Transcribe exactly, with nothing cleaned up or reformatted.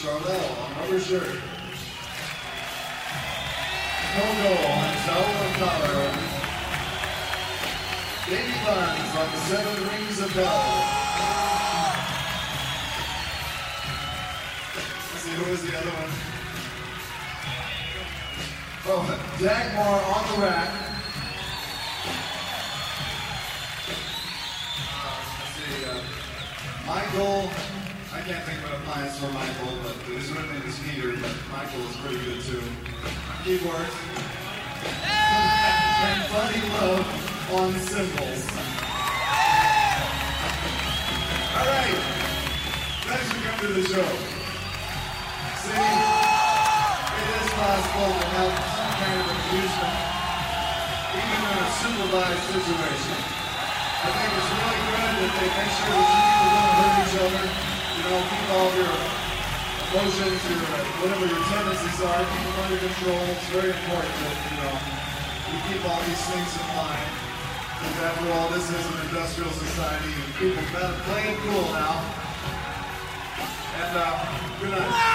Charlelle on rubber shirt. Coco on towel and collar. Baby Buns on the seven rings of bell. Let's see, who was the other one? Oh, Dagmar on the rack. Uh, let's see, uh, Michael. I can't think of an appliance for Michael, but his real name is Peter, but Michael is pretty good too. Keyboard. And Funny Love on cymbals. All right. Thanks for coming to the show. See, it is possible to have some kind of amusement, even in a supervised situation. I think it's really good that they make sure that you people don't hurt each other. You know, keep all your emotions, your whatever your tendencies are, keep them under control. It's very important that, you know, you keep all these things in mind. Because after all, this is an industrial society and people gotta play it cool now. And uh, good night.